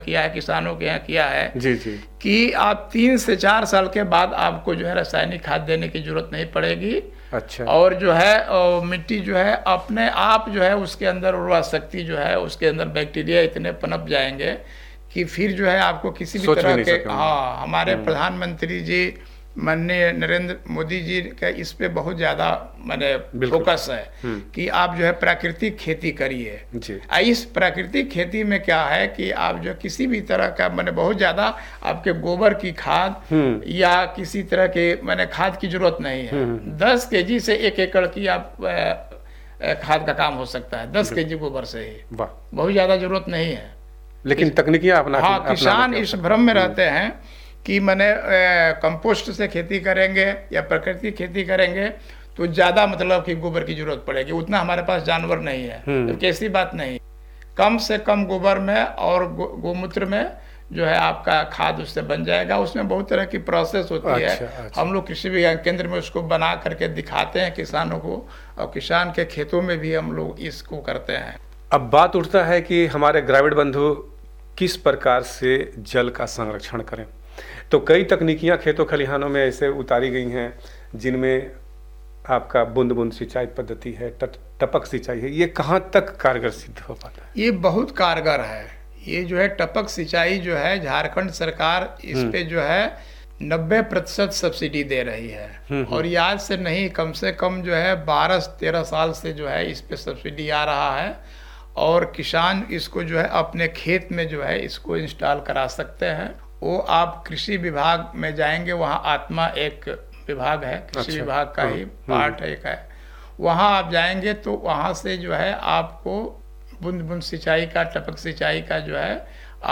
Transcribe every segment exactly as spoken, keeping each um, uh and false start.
किया है, किसानों के यहाँ किया है जी जी कि आप तीन से चार साल के बाद आपको जो है रासायनिक खाद देने की जरूरत नहीं पड़ेगी। अच्छा। और जो है और मिट्टी जो है अपने आप जो है उसके अंदर उर्वरा शक्ति जो है उसके अंदर बैक्टीरिया इतने पनप जाएंगे कि फिर जो है आपको किसी भी तरह के हाँ हमारे प्रधानमंत्री जी माननीय नरेंद्र मोदी जी का इस पे बहुत ज़्यादा मैंने फोकस है कि आप जो है प्राकृतिक खेती करिए। इस प्राकृतिक खेती में क्या है कि आप जो किसी भी तरह का मैंने बहुत ज़्यादा आपके गोबर की खाद या किसी तरह के मैंने खाद की जरूरत नहीं है। दस केजी से एक एकड़ की आप खाद का काम हो सकता है, दस केजी गोबर से ही, बहुत ज़्यादा जरूरत नहीं है। लेकिन तकनीकियाँ अपना हाँ किसान इस भ्रम में रहते हैं कि मैंने कंपोस्ट से खेती करेंगे या प्राकृतिक खेती करेंगे तो ज़्यादा मतलब कि गोबर की जरूरत पड़ेगी, उतना हमारे पास जानवर नहीं है। तो कैसी बात नहीं, कम से कम गोबर में और गो, गोमूत्र में जो है आपका खाद उससे बन जाएगा। उसमें बहुत तरह की प्रोसेस होती है। अच्छा, अच्छा। हम लोग कृषि विज्ञान केंद्र में उसको बना करके दिखाते हैं किसानों को, और किसान के खेतों में भी हम लोग इसको करते हैं। अब बात उठता है कि हमारे ग्रामीण बंधु किस प्रकार से जल का संरक्षण करें। तो कई तकनीकियां खेतों खलिहानों में ऐसे उतारी गई हैं जिनमें आपका बूंद बूंद सिंचाई पद्धति है, टपक सिंचाई है। ये कहाँ तक कारगर सिद्ध हो पाता है? ये बहुत कारगर है। ये जो है टपक सिंचाई जो है झारखंड सरकार इस पे जो है नब्बे प्रतिशत सब्सिडी दे रही है। और ये आज से नहीं, कम से कम जो है बारह तेरह साल से जो है इस पे सब्सिडी आ रहा है। और किसान इसको जो है अपने खेत में जो है इसको इंस्टॉल करा सकते हैं। वो आप कृषि विभाग में जाएंगे, वहाँ आत्मा एक विभाग है, कृषि अच्छा, विभाग का ही पार्ट एक है, वहाँ आप जाएंगे तो वहाँ से जो है आपको बूंद बूंद सिंचाई का, टपक सिंचाई का जो है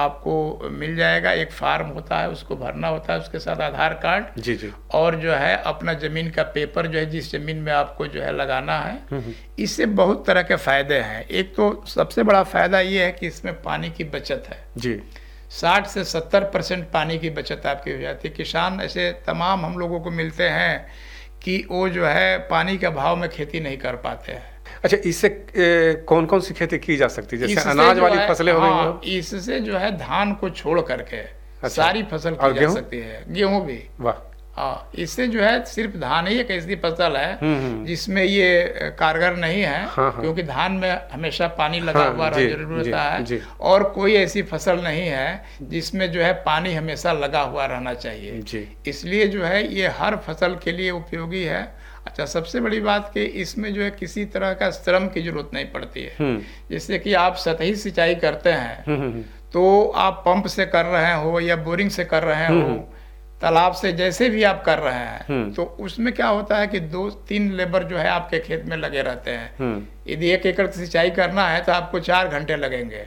आपको मिल जाएगा। एक फार्म होता है, उसको भरना होता है, उसके साथ आधार कार्ड जी जी और जो है अपना जमीन का पेपर जो है जिस जमीन में आपको जो है लगाना है। इससे बहुत तरह के फायदे हैं। एक तो सबसे बड़ा फायदा ये है कि इसमें पानी की बचत है जी। साठ से सत्तर परसेंट पानी की बचत आपकी हो जाती है। किसान ऐसे तमाम हम लोगों को मिलते हैं कि वो जो है पानी के अभाव में खेती नहीं कर पाते हैं। अच्छा, इससे कौन कौन सी खेती की जा सकती है? जैसे अनाज वाली फसलें हो गई। इससे जो है धान को छोड़ करके अच्छा, सारी फसल की जा सकती है, गेहूं भी। वाह। हाँ, इससे जो है सिर्फ धान ही एक ऐसी फसल है जिसमें ये कारगर नहीं है। हाँ, हाँ। क्योंकि धान में हमेशा पानी लगा हाँ, हुआ जरूर होता है जी। और कोई ऐसी फसल नहीं है जिसमें जो है पानी हमेशा लगा हुआ रहना चाहिए जी। इसलिए जो है ये हर फसल के लिए उपयोगी है। अच्छा, सबसे बड़ी बात कि इसमें जो है किसी तरह का श्रम की जरूरत नहीं पड़ती है। जैसे कि आप सतही सिंचाई करते हैं तो आप पंप से कर रहे हो या बोरिंग से कर रहे हो, तालाब से जैसे भी आप कर रहे हैं, तो उसमें क्या होता है कि दो तीन लेबर जो है आपके खेत में लगे रहते हैं। यदि एक एकड़ सिंचाई करना है तो आपको चार घंटे लगेंगे।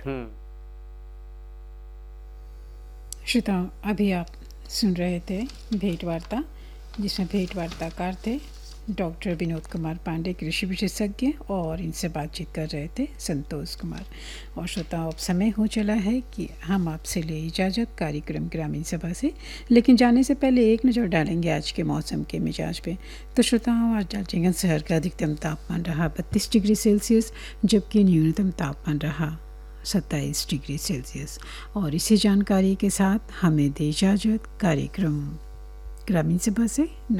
श्रोताओं, अभी आप सुन रहे थे भेंट वार्ता, जिसमें भेंट वार्ताकार थे डॉक्टर विनोद कुमार पांडे, कृषि विशेषज्ञ, और इनसे बातचीत कर रहे थे संतोष कुमार। और श्रोताओं, अब समय हो चला है कि हम आपसे ले इजाज़त कार्यक्रम ग्रामीण सभा से, लेकिन जाने से पहले एक नज़र डालेंगे आज के मौसम के मिजाज पे। तो श्रोताओं, आज डाल्टनगंज शहर का अधिकतम तापमान रहा बत्तीस डिग्री सेल्सियस, जबकि न्यूनतम तापमान रहा सत्ताईस डिग्री सेल्सियस। और इसी जानकारी के साथ हमें दे इजाज़त कार्यक्रम ग्रामीण सभा से।